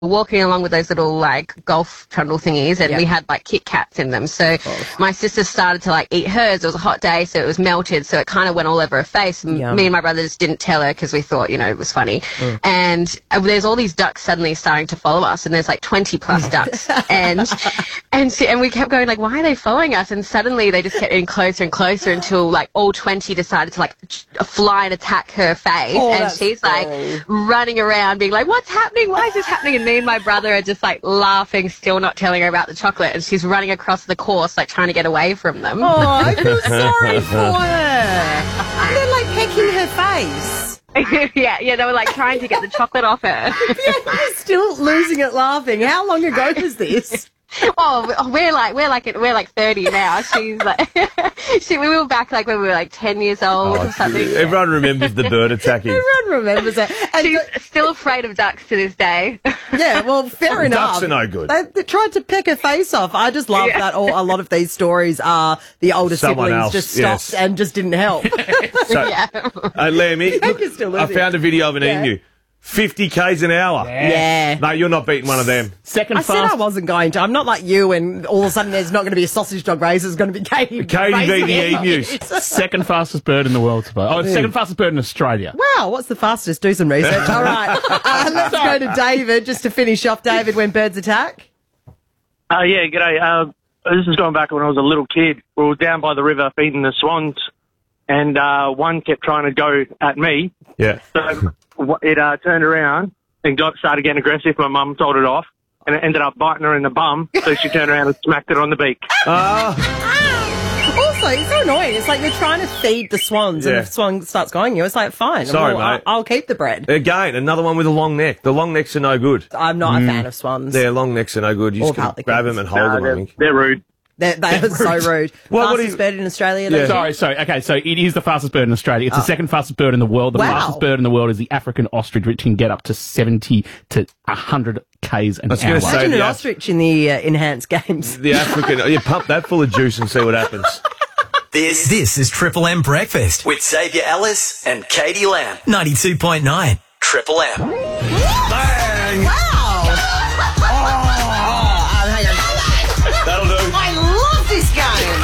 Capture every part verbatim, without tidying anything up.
walking along with those little like golf trundle thingies, and yep. we had like Kit Kats in them. So oh. my sister started to like eat hers. It was a hot day, so it was melted, so it kind of went all over her face. And Yum. me and my brother just didn't tell her because we thought, you know, it was funny. Mm. And uh, there's all these ducks suddenly starting to follow us, and there's like twenty plus ducks, and and she, and we kept going like, why are they following us? And suddenly they just kept getting closer and closer until like all twenty decided to like fly and attack her face, oh, and she's like cool. running around being like, what's happening? Why is this happening? And me and my brother are just like laughing, still not telling her about the chocolate, and she's running across the course like trying to get away from them. Oh, I feel sorry for her. They're like pecking her face. yeah, yeah, they were like trying to get the chocolate off her. Yeah, you're still losing it laughing. How long ago was this? Oh, we're like we're like we're like thirty now. She's like, she, we were back like when we were like ten years old oh, or something. Everyone remembers the bird attacking. Everyone remembers it. And she's the, still afraid of ducks to this day. Yeah, well, fair enough. Ducks are no good. They, they tried to pick her face off. I just love yeah. that. All, a lot of these stories are the older Someone siblings else, just stopped yes. and just didn't help. So, yeah. uh, Lammy, look, I found a video of an yeah. emu. fifty kays an hour. Yeah. yeah. No, you're not beating one of them. Second I fast. said I wasn't going to. I'm not like you and all of a sudden there's not going to be a sausage dog race. There's going to be Katie. Katie beating the emus. Second fastest bird in the world, suppose. Oh, second fastest bird in Australia. Wow, what's the fastest? Do some research. All right. Uh, let's go to David just to finish off. David, when birds attack. Uh, yeah, g'day. Uh, this is going back when I was a little kid. We were down by the river feeding the swans, and uh, one kept trying to go at me. Yeah. So it uh, turned around and got started getting aggressive. My mum told it off, and it ended up biting her in the bum, so she turned around and smacked it on the beak. Oh. Also, it's so annoying. It's like you're trying to feed the swans, yeah. and if the swan starts going you, it's like, fine. Sorry, well, mate. I'll, I'll keep the bread. Again, another one with a long neck. The long necks are no good. I'm not mm. a fan of swans. Their long necks are no good. You or just can grab them and hold no, them, they're, I think. They're rude. They're, they are so rude. Well, fastest what is, bird in Australia. Yeah. Sorry, sorry. Okay, so it is the fastest bird in Australia. It's oh. the second fastest bird in the world. The wow. fastest bird in the world is the African ostrich, which can get up to seventy to one hundred kays an I was hour. going to say Imagine an Af- ostrich in the uh, enhanced games. The African, you pump that full of juice and see what happens. This this is Triple M Breakfast with Xavier Ellis and Katie Lamb. ninety-two point nine Triple M. Bang! Wow! That'll do. I love this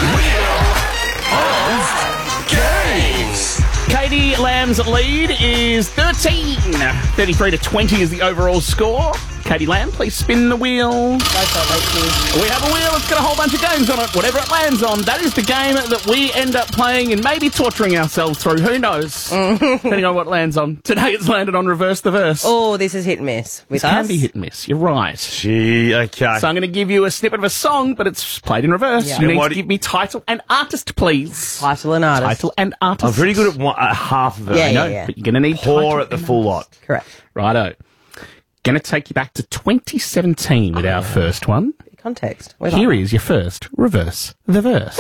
game. Games. Katie Lamb's lead is thirteen. thirty-three to twenty is the overall score. Katie Lamb, please spin the wheel. Go for it, thank you. We have a wheel that's got a whole bunch of games on it. Whatever it lands on, that is the game that we end up playing and maybe torturing ourselves through. Who knows? Depending on what it lands on. Today it's landed on Reverse the Verse. Oh, this is hit and miss with This us. can be hit and miss. You're right. Gee, okay. So I'm going to give you a snippet of a song, but it's played in reverse. Yeah. You And need what to do- give me title and artist, please. Title and artist. Title and artist. I'm pretty good at one, uh, half of it. Yeah, I yeah, know. yeah. But you're going to need Pour title at the and full artist. lot. Correct. Righto. Going to take you back to twenty seventeen with our first one. Context. We're Here like- is your first Reverse the Verse.